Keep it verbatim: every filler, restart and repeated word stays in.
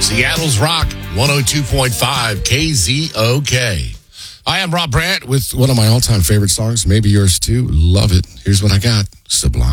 Seattle's Rock, one oh two point five K Z O K. I am Rob Brandt with one of my all-time favorite songs, maybe yours too. Love it. Here's what I got. Sublime.